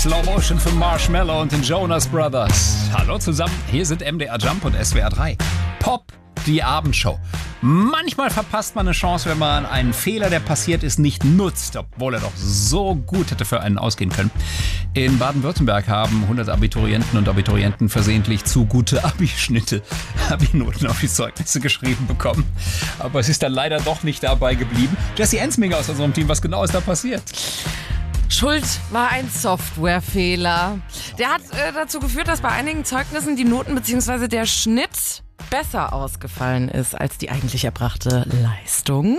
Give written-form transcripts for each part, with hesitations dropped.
Slow Motion von Marshmello und den Jonas Brothers. Hallo zusammen, hier sind MDR Jump und SWR 3. Pop, die Abendshow. Manchmal verpasst man eine Chance, wenn man einen Fehler, der passiert ist, nicht nutzt, obwohl er doch so gut hätte für einen ausgehen können. In Baden-Württemberg haben 100 Abiturienten und Abiturienten versehentlich zu gute Abi-Schnitte, Abi-Noten auf die Zeugnisse geschrieben bekommen. Aber es ist dann leider doch nicht dabei geblieben. Jesse Ensminger aus unserem Team, was genau ist da passiert? Schuld war ein Softwarefehler. Der hat dazu geführt, dass bei einigen Zeugnissen die Noten bzw. der Schnitt besser ausgefallen ist als die eigentlich erbrachte Leistung.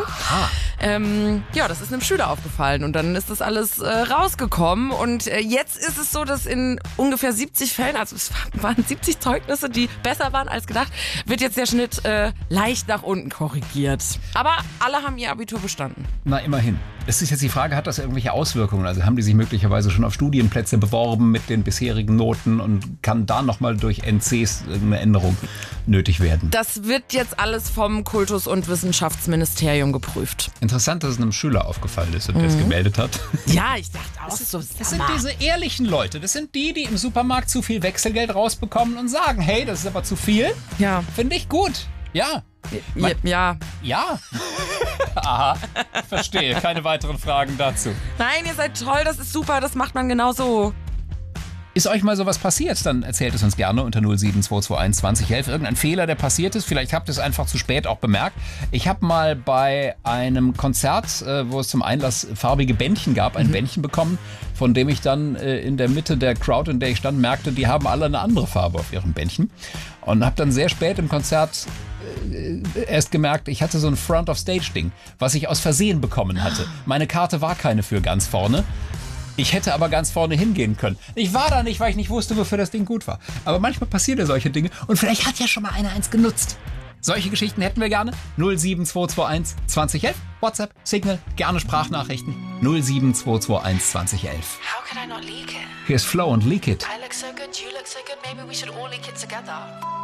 Ja, das ist einem Schüler aufgefallen und dann ist das alles rausgekommen und jetzt ist es so, dass in ungefähr 70 Fällen, also es waren 70 Zeugnisse, die besser waren als gedacht, wird jetzt der Schnitt leicht nach unten korrigiert. Aber alle haben ihr Abitur bestanden. Na, immerhin. Es ist jetzt die Frage, hat das irgendwelche Auswirkungen? Also haben die sich möglicherweise schon auf Studienplätze beworben mit den bisherigen Noten und kann da nochmal durch NCs eine Änderung nötig werden? Das wird jetzt alles vom Kultus- und Wissenschaftsministerium geprüft. Interessant, dass es einem Schüler aufgefallen ist und der es gemeldet hat. Ja, ich dachte auch so. Das sind diese ehrlichen Leute. Das sind die im Supermarkt zu viel Wechselgeld rausbekommen und sagen, hey, das ist aber zu viel. Ja. Finde ich gut. Ja. Ja. Ja. Aha, verstehe. Keine weiteren Fragen dazu. Nein, ihr seid toll, das ist super, das macht man genau so. Ist euch mal sowas passiert, dann erzählt es uns gerne unter 07221 2011. Irgendein Fehler, der passiert ist. Vielleicht habt ihr es einfach zu spät auch bemerkt. Ich habe mal bei einem Konzert, wo es zum Einlass farbige Bändchen gab, ein Bändchen bekommen, von dem ich dann in der Mitte der Crowd, in der ich stand, merkte, die haben alle eine andere Farbe auf ihrem Bändchen. Und habe dann sehr spät im Konzert erst gemerkt, ich hatte so ein Front-of-Stage-Ding, was ich aus Versehen bekommen hatte. Meine Karte war keine für ganz vorne. Ich hätte aber ganz vorne hingehen können. Ich war da nicht, weil ich nicht wusste, wofür das Ding gut war. Aber manchmal passieren ja solche Dinge und vielleicht hat ja schon mal einer eins genutzt. Solche Geschichten hätten wir gerne. 07221 2011. WhatsApp, Signal, gerne Sprachnachrichten. 07221 2011. How can I not leak it? Hier ist Flo und Leak It. I look so good, you look so good, maybe we should all leak it together.